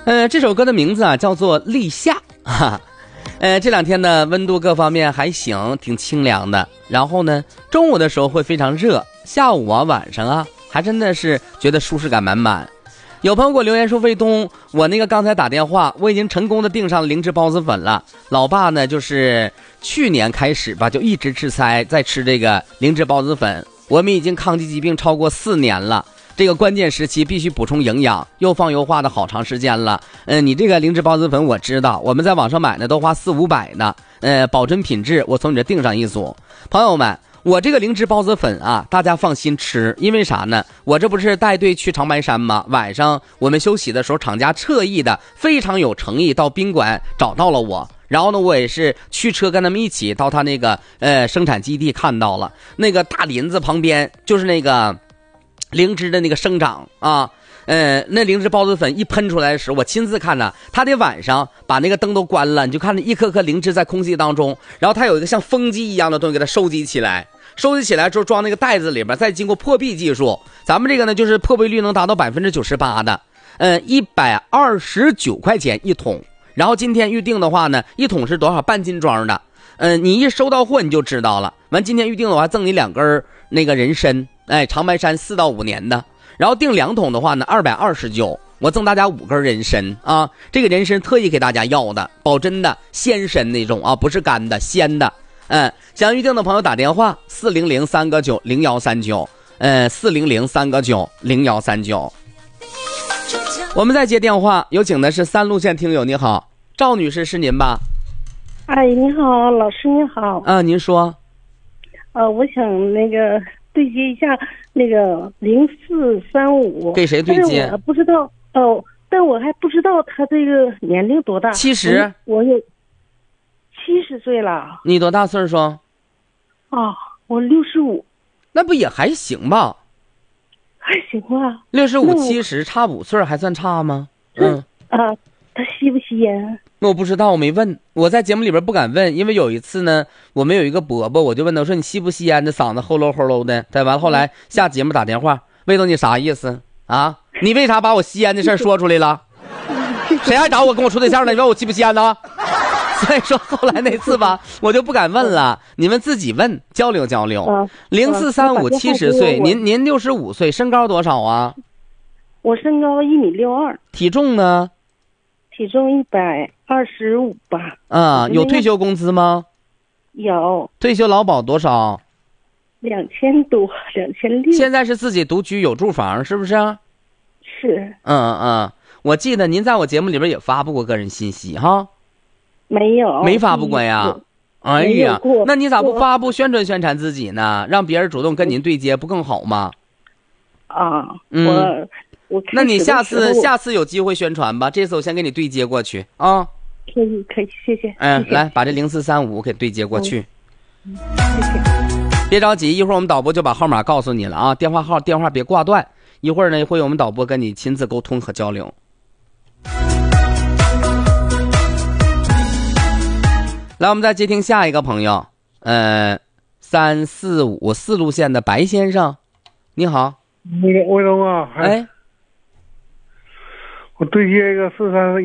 这首歌的名字啊叫做《立夏》哈。这两天呢温度各方面还行，挺清凉的。然后呢中午的时候会非常热，下午啊晚上啊还真的是觉得舒适感满满。有朋友给我留言说，卫东，我那个刚才打电话，我已经成功的订上了灵芝孢子粉了。老爸呢就是去年开始吧，就一直在吃这个灵芝孢子粉。我们已经抗击疾病超过4年了，这个关键时期必须补充营养，又放又化的好长时间了。你这个灵芝孢子粉我知道，我们在网上买呢都花400-500呢。保真品质，我从你这订上一组。朋友们，我这个灵芝孢子粉啊，大家放心吃，因为啥呢？我这不是带队去长白山吗？晚上我们休息的时候，厂家特意的非常有诚意到宾馆找到了我。然后呢，我也是驱车跟他们一起到他那个生产基地，看到了那个大林子旁边就是那个灵芝的那个生长啊。那灵芝孢子粉一喷出来的时候，我亲自看呢，他得晚上把那个灯都关了，你就看那一颗颗灵芝在空气当中，然后它有一个像风机一样的东西给它收集起来之后装那个袋子里边，再经过破壁技术，咱们这个呢就是破壁率能达到98%的，129块钱一桶。然后今天预定的话呢，一桶是多少？半斤装的。你一收到货你就知道了。完今天预定的话赠你2根那个人参，长白山4到5年的。然后订2桶的话呢229，我赠大家5根人参啊。这个人参特意给大家要的，保真的鲜参那种啊，不是干的，鲜的。想预定的朋友打电话400-389-0139，400-389-0139。我们再接电话，有请的是3路线听友。你好，赵女士，是您吧？ 哎，你好，老师你好。 您说。 我想那个对接一下那个0435。 给谁对接？ 我不知道但我还不知道他这个年龄多大。 70。 我有70岁了。 你多大岁数？ 我65。 那不也还行吧？ 还行吧。 65、70差5岁还算差吗？ 他吸不吸烟？ 我不知道，我没问。我在节目里边不敢问，因为有一次呢，我们有一个伯伯，我就问他，我说你吸不吸烟？这嗓子齁喽齁喽的。对，完后来下节目打电话，魏总你啥意思啊？你为啥把我吸烟的事说出来了？谁还找我跟我处对象呢？你问我吸不吸烟呢？所以说后来那次吧，我就不敢问了，你们自己问，交流交流。0435 70岁，您65岁，身高多少啊？ 我身高1.62米。 体重呢？ 体重125吧。 有退休工资吗？ 有。 退休劳保多少 ？2000多，2600。 现在是自己独居有住房是不是？ 是。 我记得您在我节目里边也发布过个人信息哈。 没有。 没发布过呀？哎呀，那你咋不发布宣传自己呢？让别人主动跟您对接不更好吗？那你下次有机会宣传吧，这次我先给你对接过去啊。 可以，谢谢。 来把这0435给对接过去。 谢谢。 别着急，一会儿我们导播就把号码告诉你了啊，电话别挂断，一会儿呢会有我们导播跟你亲自沟通和交流。来，我们再接听下一个朋友，345 4路线的白先生，你好。 魏东啊， 哎， 我对接一个43